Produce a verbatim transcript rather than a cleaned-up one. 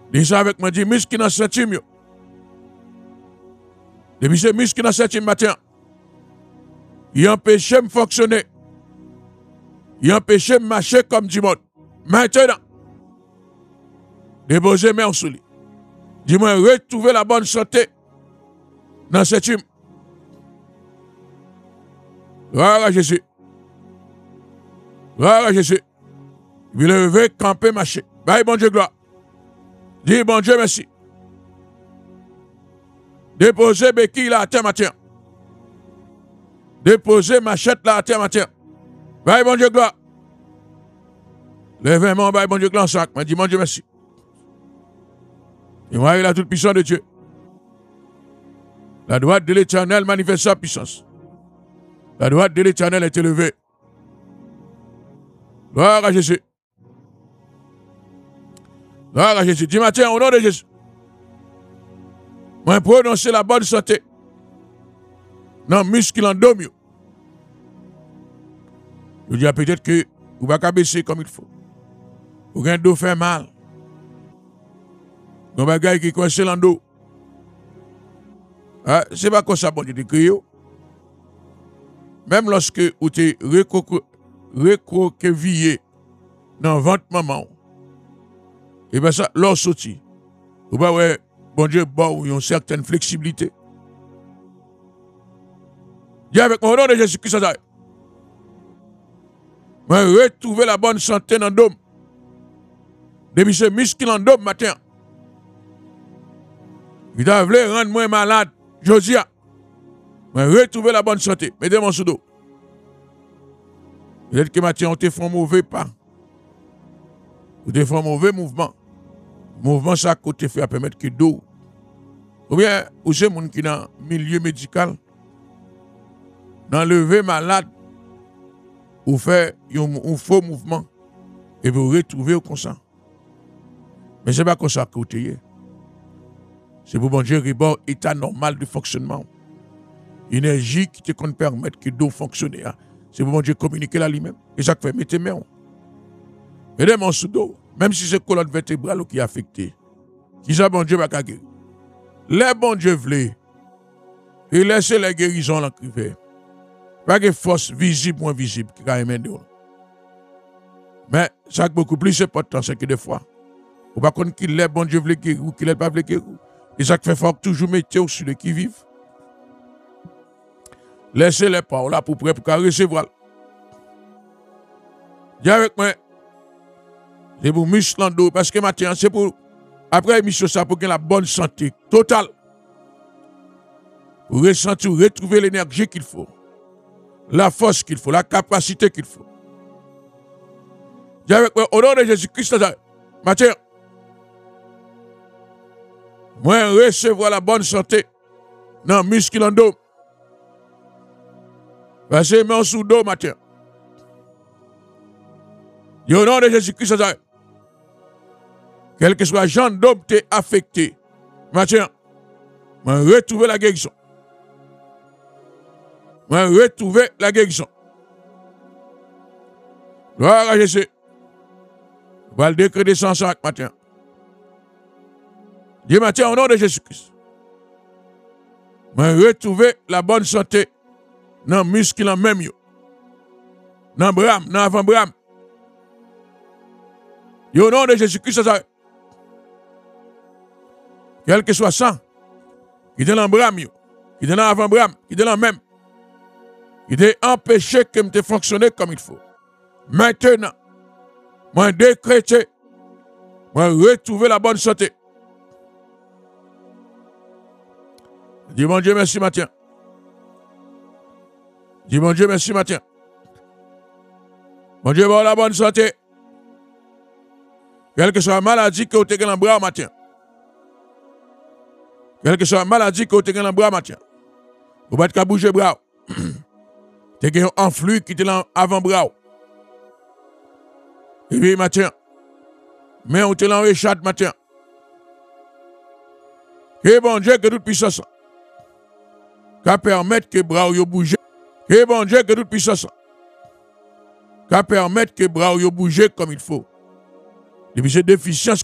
Dis ça avec moi, dis muscle qui dans septième yo. Depuis ce muscle qui dans septième matin, il empêche de fonctionner. Il empêche de marcher comme du monde. Maintenant, déposez mes sous lui. Dis-moi, retrouver la bonne santé dans septième. Gloire à Jésus. Gloire à Jésus. Il lever, camper, marcher. Bye, bon Dieu, gloire. Dis, bon Dieu, merci. Déposez béquille là à terre matin. Déposez machette là à terre matin. Bye, bon Dieu, gloire. Levez-moi, bye, bon Dieu, gloire, sac. Mais dis, bon Dieu, merci. Et moi, il a toute puissance de Dieu. La droite de l'Éternel manifeste sa puissance. La droite de l'Éternel est élevée. Gloire à Jésus. Gloire à Jésus. Dis matin, au nom de Jésus. Moi, prononcer la bonne santé. Non, muscle en domio. Je dis peut-être que vous ne pouvez pas baisser comme il faut. Vous avez dos fait mal. Vous avez un gars qui coince dans le dos. Ah, c'est pas comme ça, bon Dieu, de même lorsque vous êtes recroquevillé dans votre maman, et bien ça, l'or sorti. Vous voyez, bon Dieu, bon, il y a une certaine flexibilité. Dis avec mon nom de Jésus-Christ, moi, retrouver la bonne santé dans le dôme. Depuis ce muscle dans le dôme matin. Il a voulu rendre moi malade. Josia. Moi, retrouver la bonne santé. Mettez mon sous dos. Peut-être que matin, on te fait un mauvais pas. Ou te fait un mauvais mouvement. Mouvement, ça, côté fait à permettre que d'eau. Ou bien, ou c'est moun qui dans le milieu médical. Dans lever malade. Ou faire un faux mouvement. Et vous retrouver au consent. Mais ce n'est pas comme ça que vous êtes. C'est pour bon Dieu rebord état normal de fonctionnement. Énergie qui te compte permettre que d'eau fonctionne. C'est pour bon Dieu communiquer là lui-même. Et ça fait mettez main. Mettez mon sous dos. Même si c'est colonne vertébrale qui est affectée. Qui ça bon Dieu va guérir. Les bon Dieu voulait. Et laissez la guérison l'encriver. Pas de force visible ou invisible qui a aimé de nous. Mais ça beaucoup plus important, c'est que des fois. Ou pas qu'on qu'il est bon Dieu voulait guérir ou qu'il n'est pas voulu guérir. Et ça fait fort toujours mettre sur les qui vivent. Laissez les pas là pour prêt pour recevoir. Dis avec moi. C'est pour muscle en dos parce que maintenant c'est pour après l'émission ça pour qu'il la bonne santé totale. Pour ressentir, retrouver l'énergie qu'il faut. La force qu'il faut, la capacité qu'il faut. Dis avec moi au nom de Jésus-Christ Matin. Moi, recevoir la bonne santé dans le muscle en dos. Parce que mon sous dos matin. Et au nom de Jésus-Christ, quel que soit le genre d'homme qui est affecté, matin, moi, retrouver la guérison. Moi, retrouver la guérison. Gloire à Jésus. On va le décréter sans sac matin. Dieu matin au nom de Jésus-Christ. Moi, retrouver la bonne santé dans le muscle en même yo. Dans le bras, dans l'avant-bras. Et au nom de Jésus-Christ, quel que soit ça, qui est dans le bras, qui est dans l'avant-bras, qui est dans le même, qui est empêché que me fonctionner comme il faut. Maintenant, moi, décréter, moi, retrouver la bonne santé. Dis mon Dieu merci matin. Dis mon Dieu merci matin. Mon Dieu va la bonne santé. Quelle que soit la maladie que vous avez dans le bras matin. Quelle que soit la maladie que vous avez dans le bras matin. Vous ne pouvez pas bouger le bras. Vous avez un flux qui est dans l'avant-bras. Et puis matin. Mais vous êtes dans le chat matin. Que bon Dieu que toute puissance. Qu'à permettre que bras yo bouge. Que bon Dieu que toute puissance. Qu'à permettre que bras yo bouge comme il faut. Depuis cette déficience